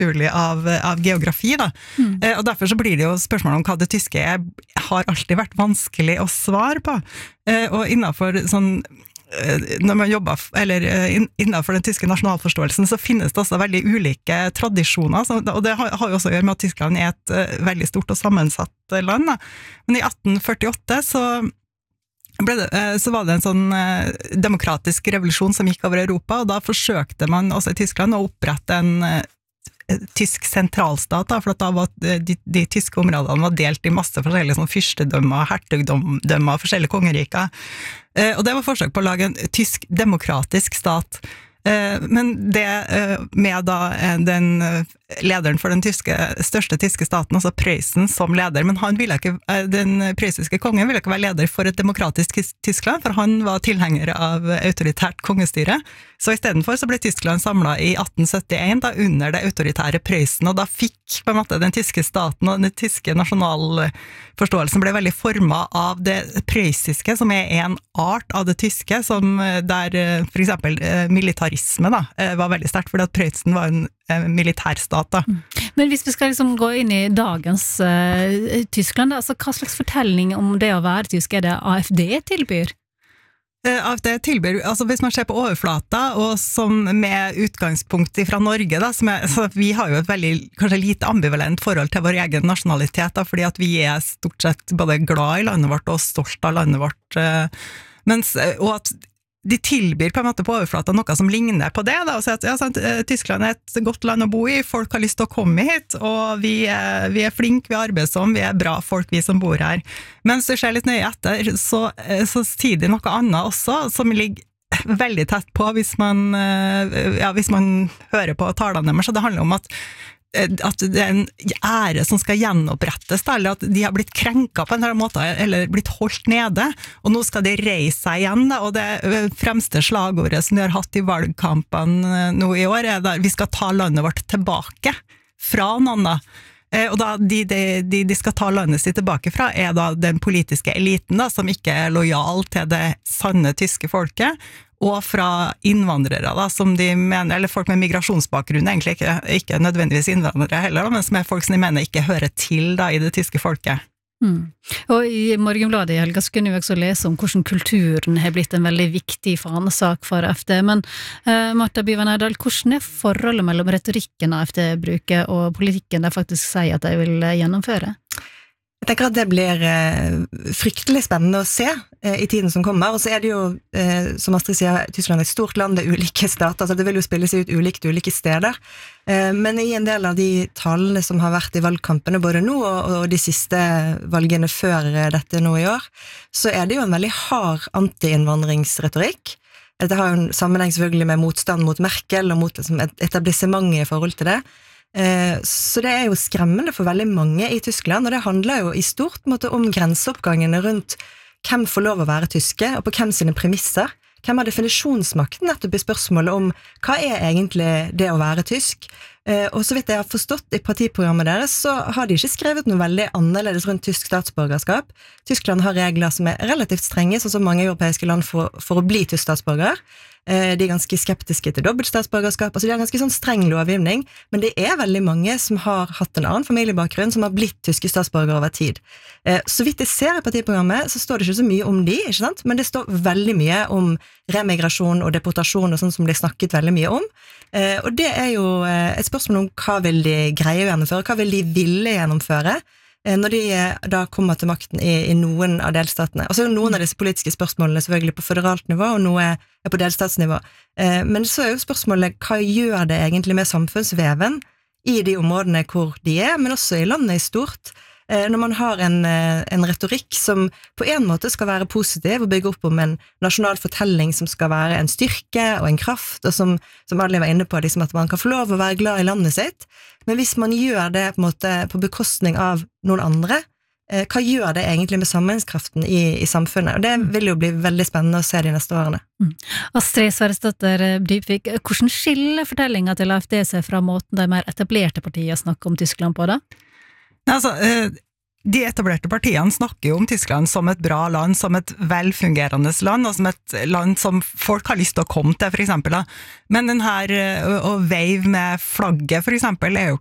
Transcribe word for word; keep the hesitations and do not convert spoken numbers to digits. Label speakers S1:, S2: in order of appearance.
S1: naturlig av, av geografi da. Mm. Eh, og derfor så blir det jo spørsmål om hva det tyske er, har alltid vært vanskelig å svare på. Eh, og innenfor sånn når man jobber, eller innenfor den tyske nasjonalforståelsen, så finnes det også veldig ulike tradisjoner, så, og det har, har jo også å gjøre med at Tyskland er et uh, veldig stort og sammensatt land. Da. Men i atten førtiåtte så, ble det, uh, så var det en sånn uh, demokratisk revolusjon som gikk over Europa, og da forsøkte man også i Tyskland å opprette en uh, tysk sentralstat, da, for at da var de, de tyske områdene var delt i masse forskjellige sånn fyrstedømmer, hertugdømmer, forskjellige kongeriker. Eh, og det var forsøk på å lage en tysk demokratisk stat. Eh, men det eh, med da den lederen for den tyske, største tyske staten, altså Prøysen som leder, men han ville ikke, den prøysiske kongen ville ikke være leder for et demokratisk Tyskland, for han var tilhenger av autoritært kongestyre. Så i stedet for så ble Tyskland samlet i atten syttien da, under det autoritære Prøysen, og da fikk på en måte den tyske staten og den tyske nasjonalforståelsen ble veldig formet av det prøysiske, som er en art av det tyske, som der for eksempel militarisme da, var veldig sterkt, fordi at Prøysen var en militærstat da.
S2: Men hvis vi skal liksom gå inn i dagens uh, Tyskland, da, altså hva slags fortelling om det å være tysk er det A F D tilbyr?
S1: A F D tilbyr, altså hvis man ser på overflata, og som med utgangspunkt fra Norge, da, som er, så vi har jo et veldig, kanskje lite ambivalent forhold til vår egen nasjonalitet, da, fordi at vi er stort sett både glad i landet vårt og stolt av landet vårt, uh, mens, og at de tilbyr på en måte på overflata noe som ligner på det, da, og sier at ja, sant, Tyskland er et godt land å bo i, folk har lyst til å komme hit, og vi er, vi er flinke, vi er arbeidsomme, vi er bra folk, vi som bor her. Mens du ser litt nøye etter, så, så sier de noe annet også, som ligger veldig tett på hvis man, ja, hvis man hører på talene deres, så det handler om at at det er en ære som skal gjenopprettes, eller at de har blitt krenket på en eller annen måte, eller blitt holdt nede, og nå skal de reise seg igjen, da, og det fremste slagordet som de har hatt i valgkampene nå i år, er at vi skal ta landet vårt tilbake fra noen da. Og da de, de, de, de skal ta landet sitt tilbake fra, er da den politiske eliten da, som ikke er lojal til det sanne tyske folket, og fra innvandrere da, som de mener, eller folk med migrasjonsbakgrunn, egentlig ikke, ikke nødvendigvis innvandrere heller, da, men som er folk som de mener ikke hører til da, i det tyske folket.
S2: Mm. Og i Morgenbladet i helga så kunne vi også lese om hvordan kulturen har blitt en veldig viktig fanesak for A F D, men uh, Martha Byvand-Eidal, hvordan er forholdet mellom retorikken A F D bruker og politikken de faktisk sier at de vil gjennomføre?
S3: Jeg tenker at det blir eh, fryktelig spennende å se eh, i tiden som kommer, og så er det jo, eh, som Astrid sier, Tyskland er et stort land, det er ulike stater, så det vil jo spille seg ut ulikt ulike steder, eh, men i en del av de talene som har vært i valgkampene, både nå og, og de siste valgene før dette nå i år, så er det jo en veldig hard anti-innvandringsretorikk. Dette har jo en sammenheng selvfølgelig med motstand mot Merkel og mot liksom, et etablissement i forhold til det. Så det er jo skremmende for veldig mange i Tyskland, og det handler jo i stort måte om grenseoppgangene rundt hvem får lov å være tyske, og på hvem sine premisser. Hvem har definisjonsmakten nettopp i spørsmålet om hva er egentlig det å være tysk? Og så vidt jeg har forstått i partiprogrammet deres, så har de ikke skrevet noe veldig annerledes rundt tysk statsborgerskap. Tyskland har regler som er relativt strenge, sånn som mange europeiske land for, for å bli tysk statsborger. De er ganske skeptiske til dobbeltstatsborgerskap, altså de har ganske sånn streng lovgivning, men det er veldig mange som har hatt en annen familiebakgrunn, som har blitt tyske statsborgere over tid. Så vidt jeg ser i partiprogrammet, så står det ikke så mye om de, ikke sant? Men det står veldig mye om remigrasjon og deportasjon og sånn som blir snakket veldig mye om, og det er jo et spørsmål om hva vil de greie å gjennomføre, hva vil de ville gjennomføre, når de da kommer til makten i, i noen av delstatene. Og så er jo noen av disse politiske spørsmålene selvfølgelig på føderalt nivå, og noe er på delstatsnivå. Men så er jo spørsmålet, hva gjør det egentlig med samfunnsveven i de områdene hvor de er, men også i landet i stort, når man har en, en retorikk som på en måte skal være positiv og bygge opp om en nasjonal fortelling som skal være en styrke og en kraft, og som, som alle var inne på, liksom at man kan få lov å være glad i landet sitt, men hvis man gjør det på, en måte, på bekostning av noen andre, eh, hva gjør det egentlig med sammenhetskraften i, i samfunnet? Og det vil jo bli veldig spennende å se de neste årene.
S2: Mm. Astrid Sverresdatter Dybvik, hvordan skiller fortellingen til A F D seg fra måten de mer etablerte partiene snakker om Tyskland på da?
S1: Altså, de etablerte partiene snakker jo om Tyskland som et bra land, som et velfungerende land, og som et land som folk har lyst til å komme til, for eksempel. Da. Men den her å veive med flagget, for eksempel, er jo